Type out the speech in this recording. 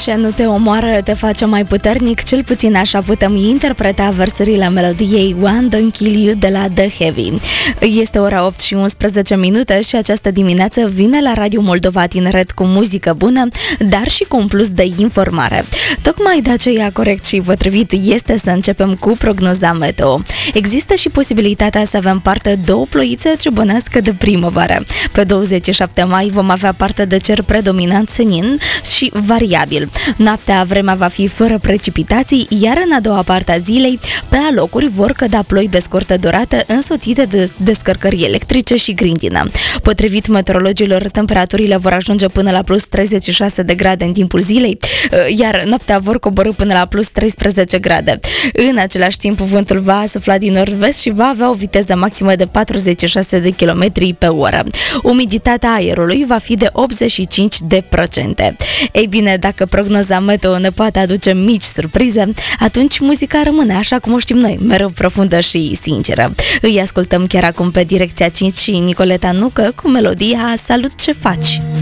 Ce nu te omoară te face mai puternic, cel puțin așa putem interpreta versurile melodiei One Don't Kill You de la The Heavy. Este ora 8 și 11 minute și această dimineață vine la Radio Moldova Tineret cu muzică bună, dar și cu un plus de informare. Tocmai de aceea corect și potrivit este să începem cu prognoza meteo. Există și posibilitatea să avem parte de o ploiță ce bănească de primăvară. Pe 27 mai vom avea parte de cer predominant senin și variabil. Noaptea vremea va fi fără precipitații, iar în a doua parte a zilei, pe alocuri vor cădea ploi de scurtă durată însoțite de descărcări electrice și grindină. Potrivit meteorologilor, temperaturile vor ajunge până la plus 36 de grade în timpul zilei, iar noaptea vor coborî până la plus 13 grade. În același timp, vântul va sufla din nord-vest și va avea o viteză maximă de 46 de km pe oră. Umiditatea aerului va fi de 85%. Ei bine, dacă prognoza meteo ne poate aduce mici surprize, atunci muzica rămâne așa cum o știm noi, mereu profundă și sinceră. Îi ascultăm chiar acum pe Direcția 5 și Nicoleta Nucă cu melodia Salut ce faci!